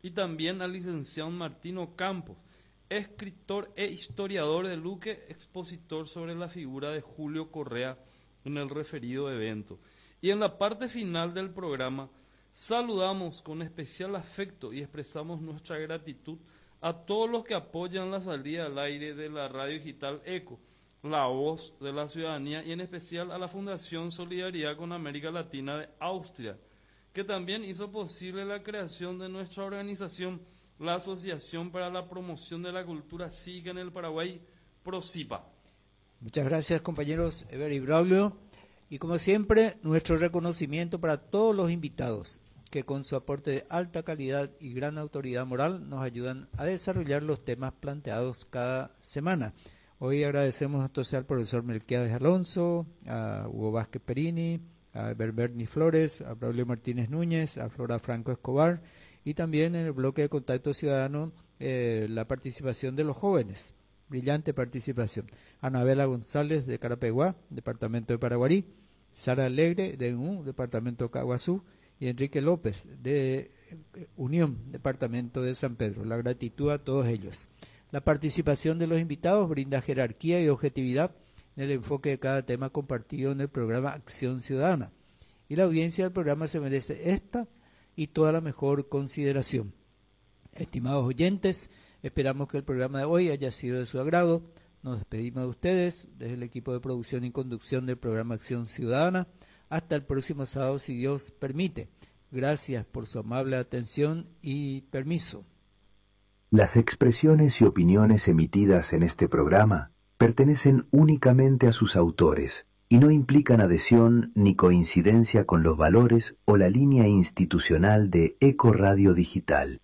y también al licenciado Martino Campos, escritor e historiador de Luque, expositor sobre la figura de Julio Correa en el referido evento. Y en la parte final del programa saludamos con especial afecto y expresamos nuestra gratitud a todos los que apoyan la salida al aire de la radio digital ECO, la voz de la ciudadanía, y en especial a la Fundación Solidaridad con América Latina de Austria, que también hizo posible la creación de nuestra organización, la Asociación para la Promoción de la Cultura Cívica en el Paraguay, PROCIPA. Muchas gracias, compañeros Eber y Braulio. Y como siempre, nuestro reconocimiento para todos los invitados que con su aporte de alta calidad y gran autoridad moral nos ayudan a desarrollar los temas planteados cada semana. Hoy agradecemos entonces al profesor Melquiades Alonso, a Hugo Vázquez Perini, a Berberni Flores, a Braulio Martínez Núñez, a Flora Franco Escobar, y también en el bloque de Contacto Ciudadano la participación de los jóvenes, brillante participación. Anabela González de Carapeguá, departamento de Paraguarí, Sara Alegre de UNU, departamento de Caguazú, y Enrique López de Unión, departamento de San Pedro. La gratitud a todos ellos. La participación de los invitados brinda jerarquía y objetividad en el enfoque de cada tema compartido en el programa Acción Ciudadana. Y la audiencia del programa se merece esta y toda la mejor consideración. Estimados oyentes, esperamos que el programa de hoy haya sido de su agrado. Nos despedimos de ustedes desde el equipo de producción y conducción del programa Acción Ciudadana. Hasta el próximo sábado, si Dios permite. Gracias por su amable atención y permiso. Las expresiones y opiniones emitidas en este programa pertenecen únicamente a sus autores y no implican adhesión ni coincidencia con los valores o la línea institucional de Eco Radio Digital.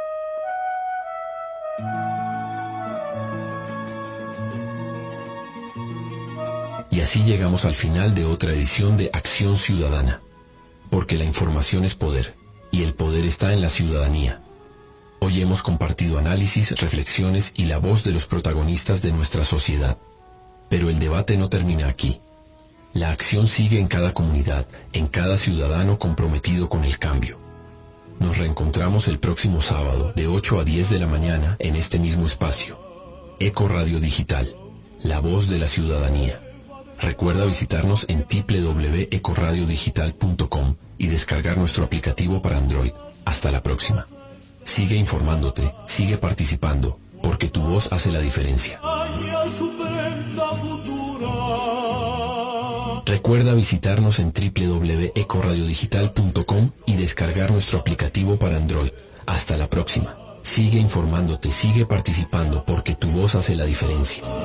Y así llegamos al final de otra edición de Acción Ciudadana, porque la información es poder, y el poder está en la ciudadanía. Hoy hemos compartido análisis, reflexiones y la voz de los protagonistas de nuestra sociedad. Pero el debate no termina aquí. La acción sigue en cada comunidad, en cada ciudadano comprometido con el cambio. Nos reencontramos el próximo sábado de 8 a 10 de la mañana en este mismo espacio. Eco Radio Digital, la voz de la ciudadanía. Recuerda visitarnos en www.ecoradiodigital.com y descargar nuestro aplicativo para Android. Hasta la próxima. Sigue informándote, sigue participando, porque tu voz hace la diferencia. Recuerda visitarnos en www.ecoradiodigital.com y descargar nuestro aplicativo para Android. Hasta la próxima. Sigue informándote, sigue participando, porque tu voz hace la diferencia.